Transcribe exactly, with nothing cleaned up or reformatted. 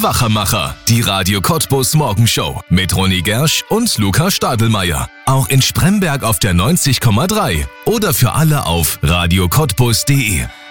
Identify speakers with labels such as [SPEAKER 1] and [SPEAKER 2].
[SPEAKER 1] Wachemacher, die Radio Cottbus Morgenshow mit Ronny Gersch und Luca Stadelmeier. Auch in Spremberg auf der neunzig Komma drei oder für alle auf radio cottbus punkt de.